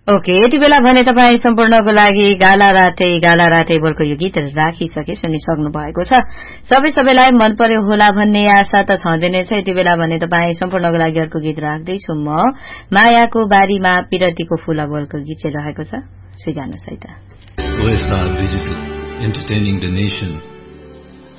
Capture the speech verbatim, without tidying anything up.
Okay यति बेला भने तपाईँ सम्पूर्णको लागि गाला रातै गाला रातै बोलको यो गीत राखिसके सुनिसक्नु भएको छ। सबै सबैलाई मन पर्यो होला भन्ने आशा त छँदै नै छ। यति बेला भने तपाईँ सम्पूर्णको लागि अर्को गीत राख्दैछु म। मायाको बारीमा पिरतीको फूल बोलको गीत चाहिँ रहेको छ। सुइगानो सहित O S R Digital, entertaining the nation